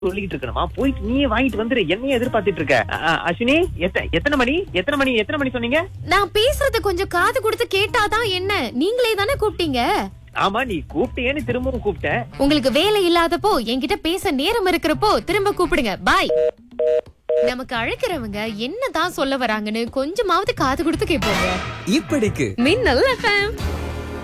சொல்லிட்டு இருக்கணுமா? போயிட்டு நீயே வாங்கிட்டு வந்துரு. என்னையே எதிர்பார்த்துட்டு இருக்க? அஸ்வினி, எத்தனை மணி சொன்னீங்க? நான் பேசுறத கொஞ்சம் காது கொடுத்து கேட்டாதான் என்ன? நீங்களே தானே கூப்பிட்டீங்க. ஆமா, நீ கூப்பிட்டேன்னு திரும்பவும் கூப்பிட்டேன். உங்களுக்கு வேலை இல்லாதப்போ என்கிட்ட பேச நேரம் இருக்கிறப்போ திரும்ப கூப்பிடுங்க. பாய். நமக்கு அழைக்கிறவங்க என்னதான் சொல்ல வராங்கன்னு கொஞ்சமாவது காது கொடுத்து கேட்போங்க. இப்படிக்கு மின்னல் FM.